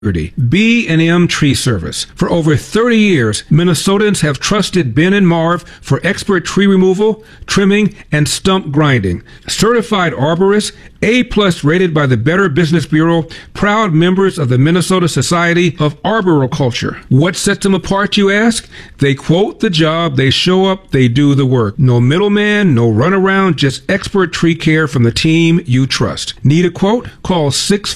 B&M Tree Service. For over 30 years, Minnesotans have trusted Ben and Marv for expert tree removal, trimming, and stump grinding. Certified arborists, A+ rated by the Better Business Bureau, proud members of the Minnesota Society of Arboriculture. What sets them apart, you ask? They quote the job, they show up, they do the work. No middleman, no runaround, just expert tree care from the team you trust. Need a quote? Call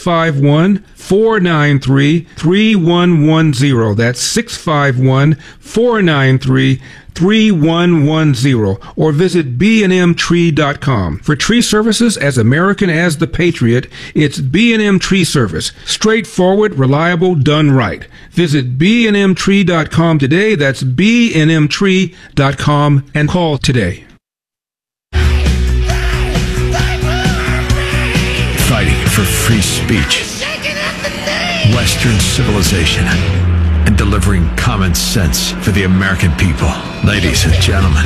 651-493-3110. That's 651-493-3110, or visit bnmtree.com. For tree services as American as the Patriot, it's B&M Tree Service. Straightforward, reliable, done right. Visit bnmtree.com today. That's bnmtree.com, and call today. Fighting for free speech, Western civilization, and delivering common sense for the American people. Ladies and gentlemen,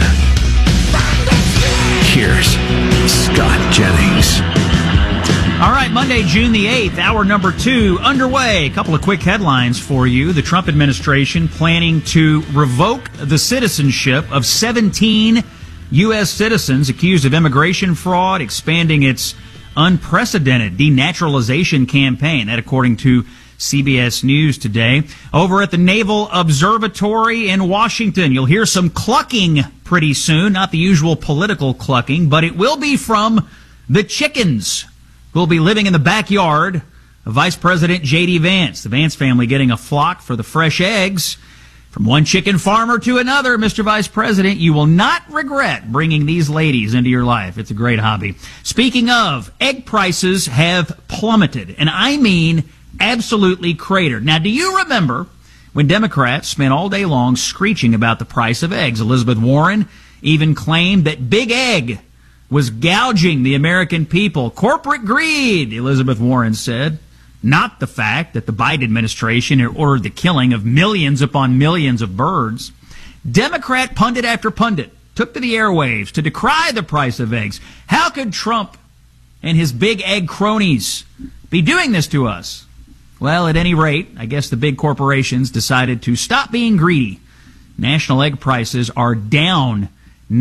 here's Scott Jennings. All right, Monday, June the 8th, hour number 2 underway. A couple of quick headlines for you. The Trump administration planning to revoke the citizenship of 17 U.S. citizens accused of immigration fraud, expanding its unprecedented denaturalization campaign. That according to CBS News today. Over at the Naval Observatory in Washington, you'll hear some clucking pretty soon. Not the usual political clucking, but it will be from the chickens who will be living in the backyard of Vice President J.D. Vance. The Vance family getting a flock for the fresh eggs. From one chicken farmer to another, Mr. Vice President, you will not regret bringing these ladies into your life. It's a great hobby. Speaking of, egg prices have plummeted, and I mean absolutely cratered. Now, do you remember when Democrats spent all day long screeching about the price of eggs? Elizabeth Warren even claimed that Big Egg was gouging the American people. Corporate greed, Elizabeth Warren said. Not the fact that the Biden administration had ordered the killing of millions upon millions of birds. Democrat pundit after pundit took to the airwaves to decry the price of eggs. How could Trump and his big egg cronies be doing this to us? Well, at any rate, I guess the big corporations decided to stop being greedy. National egg prices are down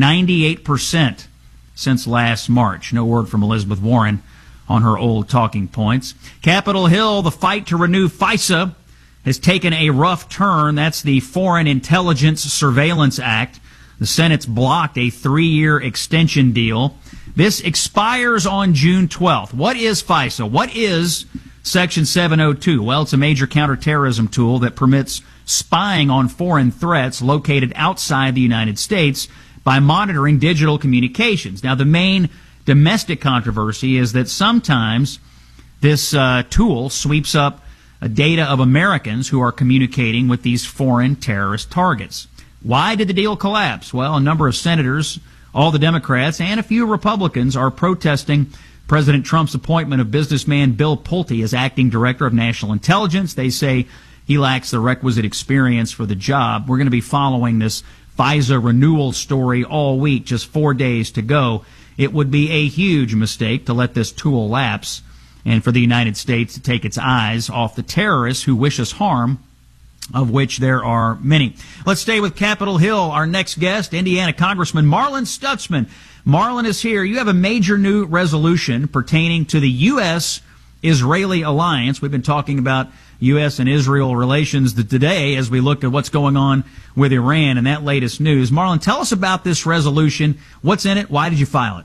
98% since last March. No word from Elizabeth Warren on her old talking points. Capitol Hill, the fight to renew FISA has taken a rough turn. That's the Foreign Intelligence Surveillance Act. The Senate's blocked a 3-year extension deal. This expires on June 12th. What is FISA? What is Section 702? Well, it's a major counterterrorism tool that permits spying on foreign threats located outside the United States by monitoring digital communications. Now, the main domestic controversy is that sometimes this tool sweeps up data of Americans who are communicating with these foreign terrorist targets. Why did the deal collapse? Well, a number of senators, all the Democrats, and a few Republicans are protesting President Trump's appointment of businessman Bill Pulte as acting director of national intelligence. They say he lacks the requisite experience for the job. We're going to be following this FISA renewal story all week, just 4 days to go. It would be a huge mistake to let this tool lapse and for the United States to take its eyes off the terrorists who wish us harm, of which there are many. Let's stay with Capitol Hill. Our next guest, Indiana Congressman Marlin Stutzman. Marlin is here. You have a major new resolution pertaining to the U.S.-Israeli alliance. We've been talking about U.S. and Israel relations today as we look at what's going on with Iran and that latest news. Marlin, tell us about this resolution. What's in it? Why did you file it?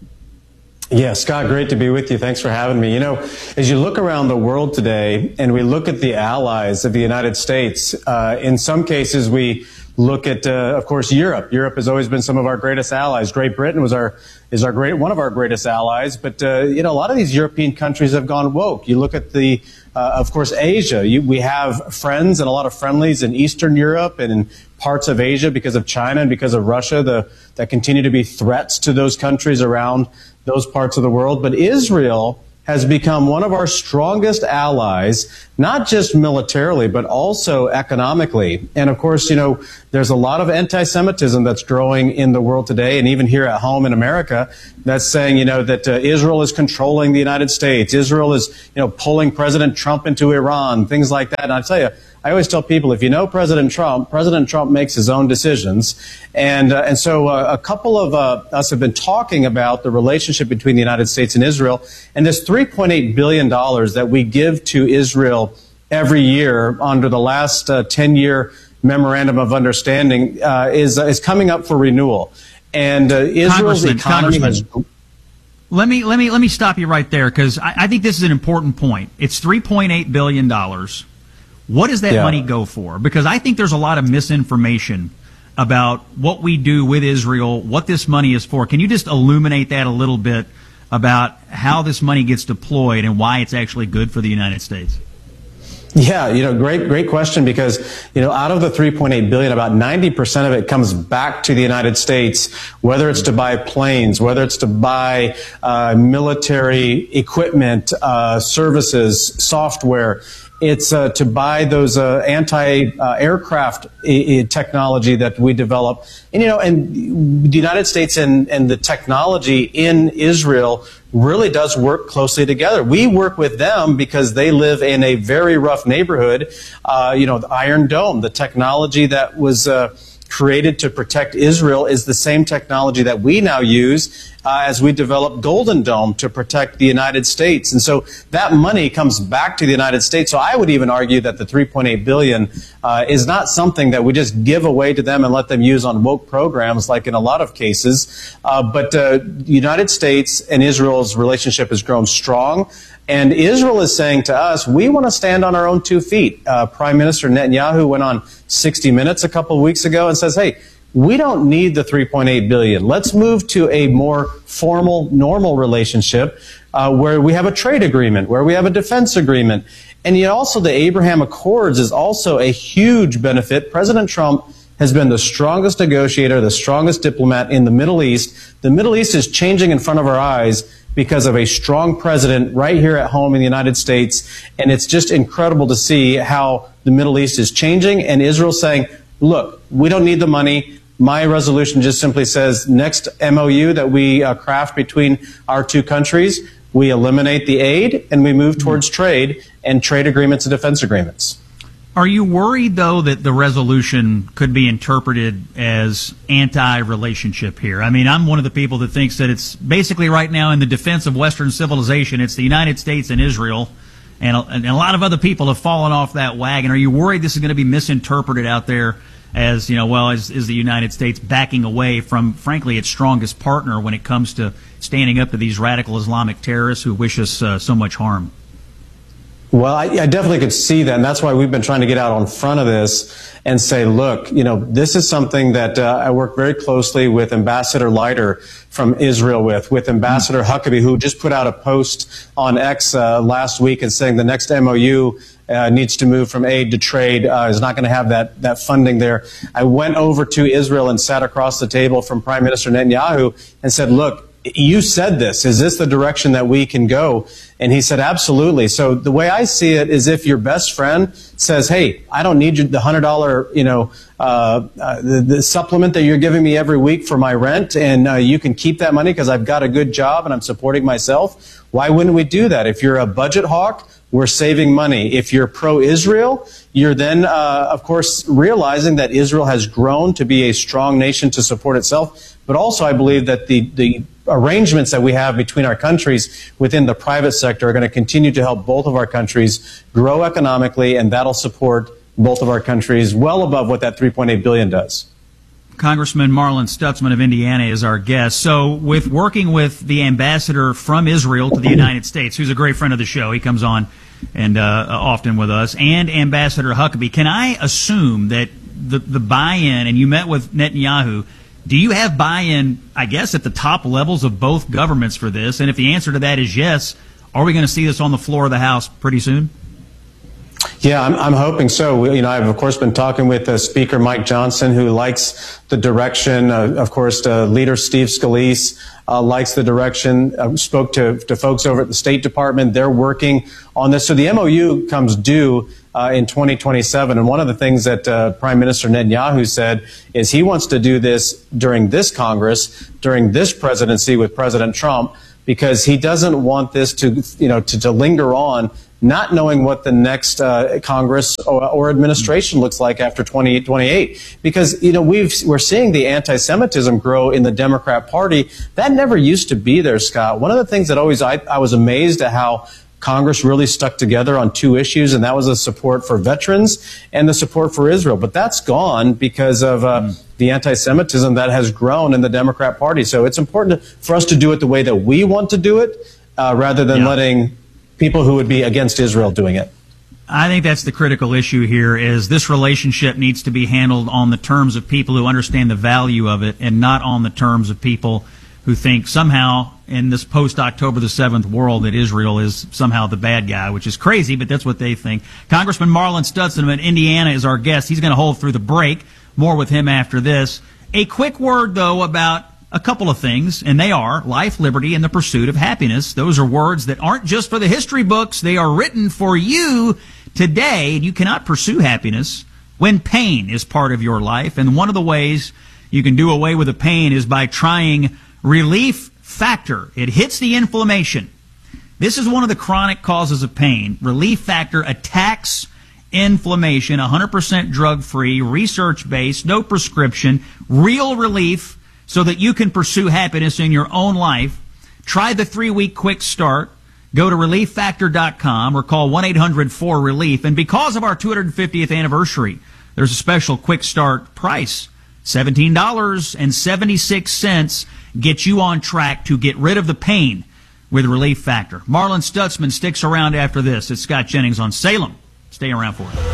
Yeah, Scott, great to be with you. Thanks for having me. You know, as you look around the world today and we look at the allies of the United States, in some cases we look at, of course, Europe. Europe has always been some of our greatest allies. Great Britain is one of our greatest allies. But, you know, a lot of these European countries have gone woke. You look at the, of course, Asia. We have friends and a lot of friendlies in Eastern Europe and in parts of Asia because of China and because of Russia that continue to be threats to those countries around those parts of the world. But Israel has become one of our strongest allies, not just militarily, but also economically. And of course, there's a lot of anti-Semitism that's growing in the world today, and even here at home in America, that's saying, that Israel is controlling the United States. Israel is, pulling President Trump into Iran, things like that. And I tell you, I always tell people, if you know President Trump makes his own decisions. And so a couple of us have been talking about the relationship between the United States and Israel. And this $3.8 billion that we give to Israel every year under the last 10-year memorandum of understanding is coming up for renewal. And Israel's economy has... Let me stop you right there, because I think this is an important point. It's $3.8 billion. What does that money go for? Because I think there's a lot of misinformation about what we do with Israel, what this money is for. Can you just illuminate that a little bit about how this money gets deployed and why it's actually good for the United States? Yeah, great question, because, out of the $3.8 billion, about 90% of it comes back to the United States, whether it's to buy planes, whether it's to buy military equipment, services, software. It's to buy those anti-aircraft technology that we develop. And, and the United States and the technology in Israel really does work closely together. We work with them because they live in a very rough neighborhood. The Iron Dome, the technology that was created to protect Israel, is the same technology that we now use as we develop Golden Dome to protect the United States. And so that money comes back to the United States. So I would even argue that the $3.8 billion is not something that we just give away to them and let them use on woke programs like in a lot of cases. But the United States and Israel's relationship has grown strong. And Israel is saying to us, we want to stand on our own 2 feet. Prime Minister Netanyahu went on 60 Minutes a couple of weeks ago and says, hey, we don't need the $3.8 billion. Let's move to a more formal, normal relationship where we have a trade agreement, where we have a defense agreement. And yet also the Abraham Accords is also a huge benefit. President Trump has been the strongest negotiator, the strongest diplomat in the Middle East. The Middle East is changing in front of our eyes because of a strong president right here at home in the United States. And it's just incredible to see how the Middle East is changing, and Israel saying, look, we don't need the money. My resolution just simply says next MOU that we craft between our two countries, we eliminate the aid and we move towards trade and trade agreements and defense agreements. Are you worried, though, that the resolution could be interpreted as anti-relationship here? I mean, I'm one of the people that thinks that it's basically right now in the defense of Western civilization, it's the United States and Israel, and a lot of other people have fallen off that wagon. Are you worried this is going to be misinterpreted out there as, is the United States backing away from, frankly, its strongest partner when it comes to standing up to these radical Islamic terrorists who wish us so much harm? Well, I definitely could see that, and that's why we've been trying to get out in front of this and say, look, this is something that I work very closely with Ambassador Leiter from Israel with Ambassador Huckabee, who just put out a post on X last week and saying the next MOU needs to move from aid to trade, is not going to have that funding there. I went over to Israel and sat across the table from Prime Minister Netanyahu and said, look, you said this. Is this the direction that we can go? And he said, absolutely. So the way I see it is if your best friend says, hey, I don't need the $100, the supplement that you're giving me every week for my rent, and you can keep that money because I've got a good job and I'm supporting myself. Why wouldn't we do that? If you're a budget hawk, we're saving money. If you're pro-Israel, you're then, of course, realizing that Israel has grown to be a strong nation to support itself. But also, I believe that the arrangements that we have between our countries within the private sector are going to continue to help both of our countries grow economically, and that'll support both of our countries well above what that $3.8 billion does. Congressman Marlin Stutzman of Indiana is our guest. So with working with the ambassador from Israel to the United States, who's a great friend of the show, he comes on and often with us, and Ambassador Huckabee, can I assume that the buy-in, and you met with Netanyahu, do you have buy-in, I guess, at the top levels of both governments for this? And if the answer to that is yes, are we going to see this on the floor of the House pretty soon? Yeah, I'm hoping so. I've, of course, been talking with Speaker Mike Johnson, who likes the direction. Of course, Leader Steve Scalise likes the direction. Spoke to folks over at the State Department. They're working on this. So the MOU comes due in 2027. And one of the things that Prime Minister Netanyahu said is he wants to do this during this Congress, during this presidency with President Trump, because he doesn't want this to linger on, not knowing what the next Congress or administration looks like after 2028. Because, we're seeing the anti-Semitism grow in the Democrat Party. That never used to be there, Scott. One of the things that I was amazed at how Congress really stuck together on two issues, and that was the support for veterans and the support for Israel. But that's gone because of the anti-Semitism that has grown in the Democrat Party. So it's important for us to do it the way that we want to do it, rather than letting people who would be against Israel doing it. I think that's the critical issue here, is this relationship needs to be handled on the terms of people who understand the value of it, and not on the terms of people who think somehow in this post-October the 7th world that Israel is somehow the bad guy, which is crazy, but that's what they think. Congressman Marlin Stutson of Indiana is our guest. He's going to hold through the break. More with him after this. A quick word, though, about a couple of things, and they are life, liberty, and the pursuit of happiness. Those are words that aren't just for the history books. They are written for you today, and you cannot pursue happiness when pain is part of your life. And one of the ways you can do away with the pain is by trying Relief Factor. It hits the inflammation. This is one of the chronic causes of pain. Relief Factor attacks inflammation, 100% drug-free, research-based, no prescription, real relief so that you can pursue happiness in your own life. Try the 3-week quick start. Go to ReliefFactor.com or call 1-800-4RELIEF. And because of our 250th anniversary, there's a special quick start price. $17.76 gets you on track to get rid of the pain with Relief Factor. Marlin Stutzman sticks around after this. It's Scott Jennings on Salem. Stay around for it.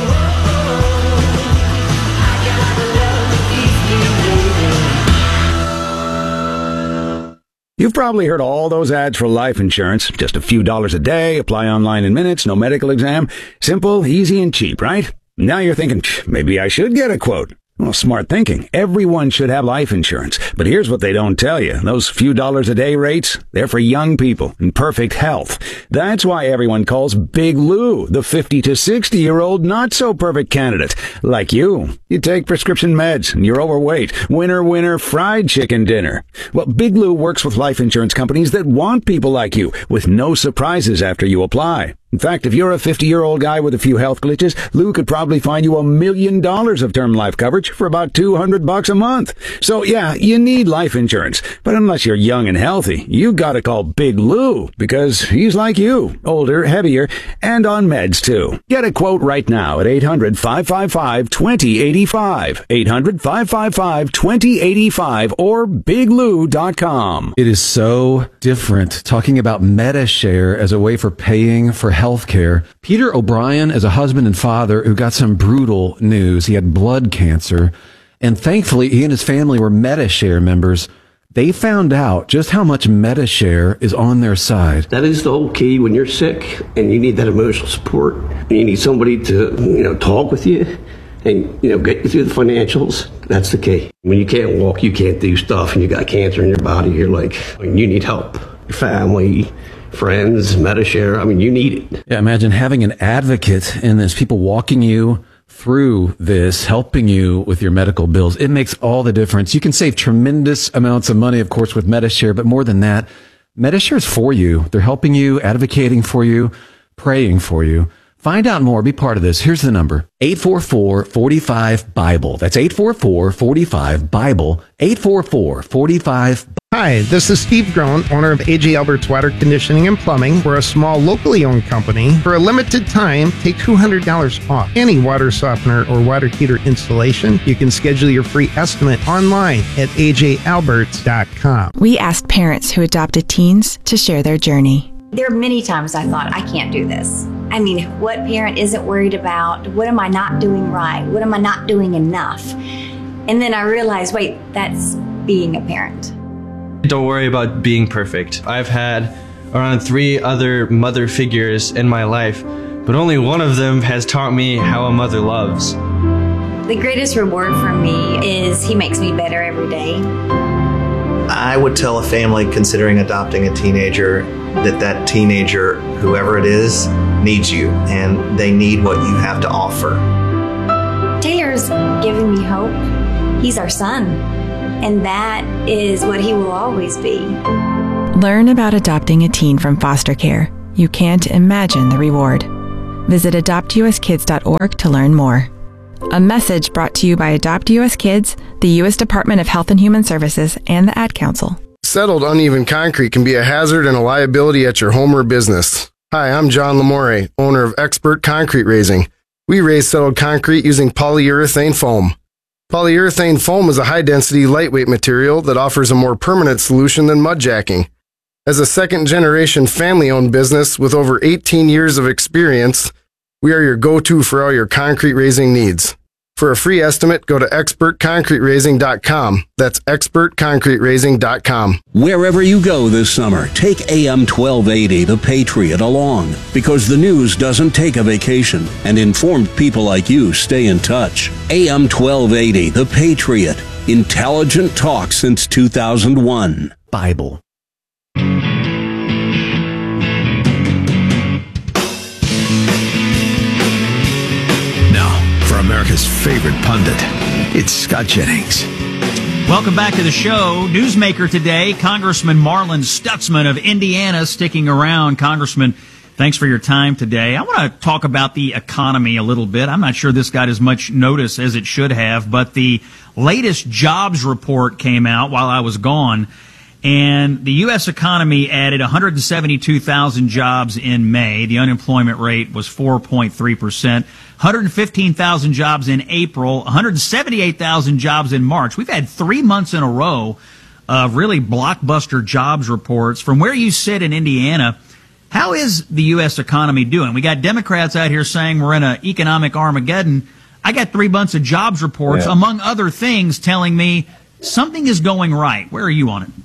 You've probably heard all those ads for life insurance. Just a few dollars a day, apply online in minutes, no medical exam. Simple, easy, and cheap, right? Now you're thinking, maybe I should get a quote. Well, smart thinking. Everyone should have life insurance. But here's what they don't tell you. Those few dollars a day rates, they're for young people in perfect health. That's why everyone calls Big Lou the 50 to 60-year-old not-so-perfect candidate. Like you. You take prescription meds and you're overweight. Winner, fried chicken dinner. Well, Big Lou works with life insurance companies that want people like you, with no surprises after you apply. In fact, if you're a 50-year-old guy with a few health glitches, Lou could probably find you $1 million of term life coverage for about $200 a month. So yeah, you need life insurance. But unless you're young and healthy, you gotta call Big Lou, because he's like you, older, heavier, and on meds too. Get a quote right now at 800-555-2085, 800-555-2085, or biglou.com. It is so different talking about MediShare as a way for paying for healthcare. Peter O'Brien is a husband and father who got some brutal news. He had blood cancer, and thankfully he and his family were MediShare members. They found out just how much MediShare is on their side. That is the whole key when you're sick and you need that emotional support. And you need somebody to, talk with you and, get you through the financials. That's the key. When you can't walk, you can't do stuff, and you got cancer in your body, you're like, you need help. Your family, friends, MediShare, you need it. Yeah, imagine having an advocate in this, people walking you through this, helping you with your medical bills. It makes all the difference. You can save tremendous amounts of money, of course, with MediShare, but more than that, MediShare is for you. They're helping you, advocating for you, praying for you. Find out more. Be part of this. Here's the number. 844-45-BIBLE. That's 844-45-BIBLE. 844-45-BIBLE. Hi, this is Steve Groen, owner of A.J. Albert's Water Conditioning and Plumbing. We're a small, locally owned company. For a limited time, take $200 off any water softener or water heater installation. You can schedule your free estimate online at ajalberts.com. We asked parents who adopted teens to share their journey. There are many times I thought, I can't do this. What parent isn't worried about? What am I not doing right? What am I not doing enough? And then I realized, wait, that's being a parent. Don't worry about being perfect. I've had around 3 other mother figures in my life, but only one of them has taught me how a mother loves. The greatest reward for me is he makes me better every day. I would tell a family considering adopting a teenager that teenager, whoever it is, needs you, and they need what you have to offer. Taylor's giving me hope. He's our son, and that is what he will always be. Learn about adopting a teen from foster care. You can't imagine the reward. Visit adoptuskids.org to learn more. A message brought to you by Adopt US Kids, the U.S. Department of Health and Human Services, and the Ad Council. Settled uneven concrete can be a hazard and a liability at your home or business. Hi, I'm John Lamore, owner of Expert Concrete Raising. We raise settled concrete using polyurethane foam. Polyurethane foam is a high-density, lightweight material that offers a more permanent solution than mud jacking. As a second-generation family-owned business with over 18 years of experience, we are your go-to for all your concrete raising needs. For a free estimate, go to expertconcreteraising.com. That's expertconcreteraising.com. Wherever you go this summer, take AM 1280, The Patriot, along, because the news doesn't take a vacation, and informed people like you stay in touch. AM 1280, The Patriot. Intelligent talk since 2001. Bible. America's favorite pundit. It's Scott Jennings. Welcome back to the show. Newsmaker today, Congressman Marlin Stutzman of Indiana, sticking around. Congressman, thanks for your time today. I want to talk about the economy a little bit. I'm not sure this got as much notice as it should have, but the latest jobs report came out while I was gone, and the U.S. economy added 172,000 jobs in May. The unemployment rate was 4.3%. 115,000 jobs in April, 178,000 jobs in March. We've had 3 months in a row of really blockbuster jobs reports. From where you sit in Indiana, how is the U.S. economy doing? We got Democrats out here saying we're in an economic Armageddon. I got 3 months of jobs reports, among other things, telling me something is going right. Where are you on it?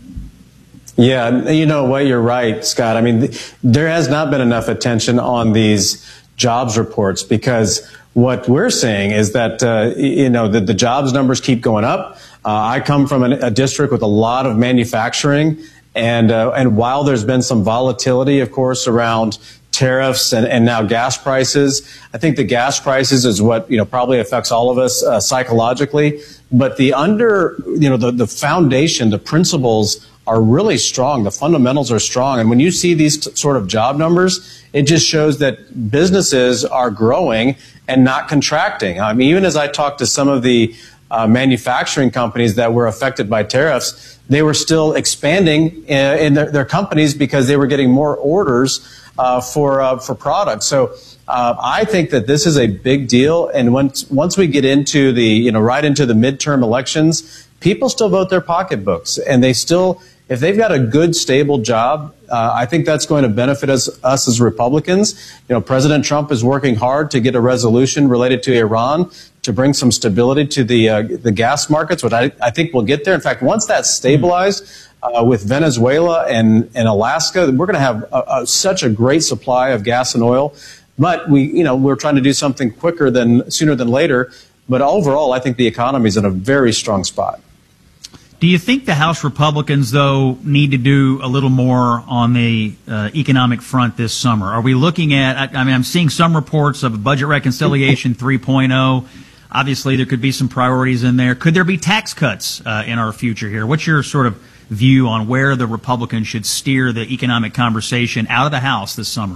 Yeah, you know what? You're right, Scott. I mean, there has not been enough attention on these jobs reports, because what we're seeing is that, the jobs numbers keep going up. I come from a district with a lot of manufacturing, and while there's been some volatility, of course, around tariffs and now gas prices, I think the gas prices is what, probably affects all of us psychologically. But the foundation, the principles are really strong. The fundamentals are strong. And when you see these sort of job numbers, it just shows that businesses are growing and not contracting. I mean, even as I talked to some of the manufacturing companies that were affected by tariffs, they were still expanding in their companies because they were getting more orders for products. So I think that this is a big deal. And once we get into the, right into the midterm elections, people still vote their pocketbooks, and they still, if they've got a good, stable job, I think that's going to benefit us as Republicans. President Trump is working hard to get a resolution related to Iran to bring some stability to the gas markets, which I think we'll get there. In fact, once that's stabilized with Venezuela and Alaska, we're going to have such a great supply of gas and oil. But we're trying to do something sooner than later. But overall, I think the economy is in a very strong spot. Do you think the House Republicans, though, need to do a little more on the economic front this summer? Are we looking at, I'm seeing some reports of a budget reconciliation 3.0. Obviously, there could be some priorities in there. Could there be tax cuts in our future here? What's your sort of view on where the Republicans should steer the economic conversation out of the House this summer?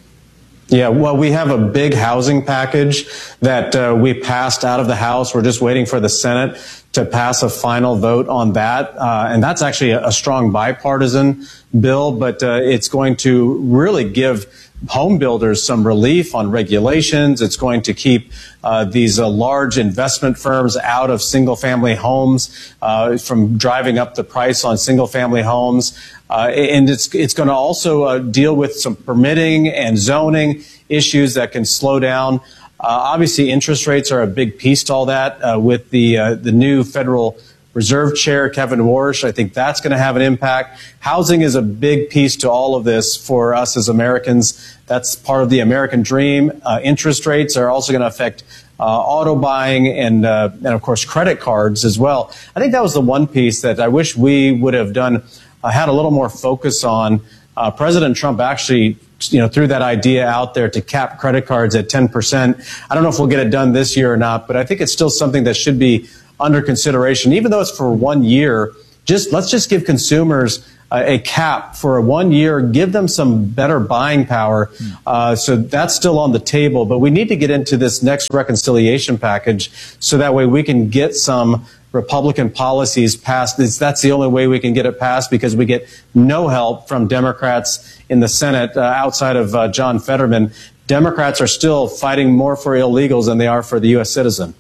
Yeah, well, we have a big housing package that we passed out of the House. We're just waiting for the Senate to pass a final vote on that. And that's actually a strong bipartisan bill, but it's going to really give home builders some relief on regulations. It's going to keep these large investment firms out of single-family homes from driving up the price on single-family homes. And it's going to also deal with some permitting and zoning issues that can slow down. Obviously, interest rates are a big piece to all that with the new federal Reserve Chair Kevin Warsh. I think that's going to have an impact. Housing is a big piece to all of this for us as Americans. That's part of the American dream. Interest rates are also going to affect auto buying and of course credit cards as well. I think that was the one piece that I wish we would have done, had a little more focus on. President Trump actually, threw that idea out there to cap credit cards at 10%. I don't know if we'll get it done this year or not, but I think it's still something that should be under consideration, even though it's for 1 year. Let's just give consumers a cap for 1 year, give them some better buying power. So that's still on the table, but we need to get into this next reconciliation package so that way we can get some Republican policies passed. That's the only way we can get it passed, because we get no help from Democrats in the Senate outside of John Fetterman. Democrats are still fighting more for illegals than they are for the U.S. citizen.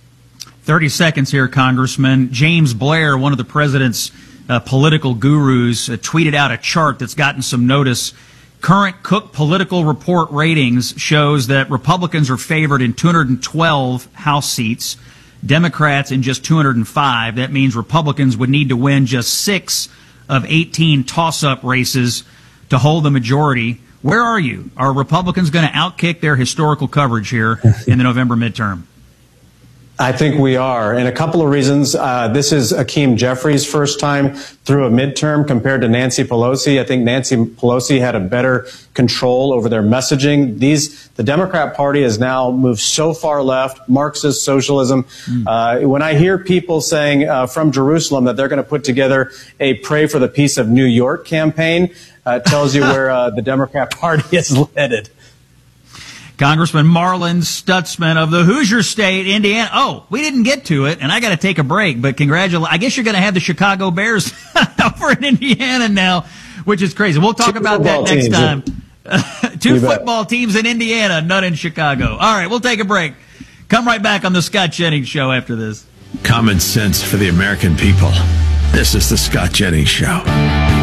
30 seconds here, Congressman. James Blair, one of the president's political gurus, tweeted out a chart that's gotten some notice. Current Cook Political Report ratings shows that Republicans are favored in 212 House seats, Democrats in just 205. That means Republicans would need to win just 6 of 18 toss-up races to hold the majority. Where are you? Are Republicans going to outkick their historical coverage here in the November midterm? I think we are, and a couple of reasons. This is Hakeem Jeffries' first time through a midterm compared to Nancy Pelosi. I think Nancy Pelosi had a better control over their messaging. The Democrat Party has now moved so far left, Marxist socialism. When I hear people saying from Jerusalem that they're going to put together a Pray for the Peace of New York campaign, it tells you where the Democrat Party is headed. Congressman Marlin Stutzman of the Hoosier State, Indiana. Oh, we didn't get to it, and I got to take a break, but congratulations. I guess you're going to have the Chicago Bears over in Indiana now, which is crazy. We'll talk about that next time. Two football teams in Indiana, none in Chicago. All right, we'll take a break. Come right back on the Scott Jennings Show after this. Common sense for the American people. This is the Scott Jennings Show.